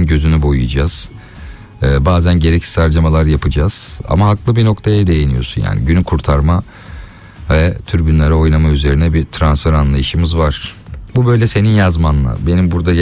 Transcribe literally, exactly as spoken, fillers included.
Futbolun gözünü boyayacağız. Ee, bazen gereksiz harcamalar yapacağız. Ama haklı bir noktaya değiniyorsun. Yani günü kurtarma ve tribünlere oynama üzerine bir transfer anlayışımız var. Bu böyle senin yazmanla. Benim burada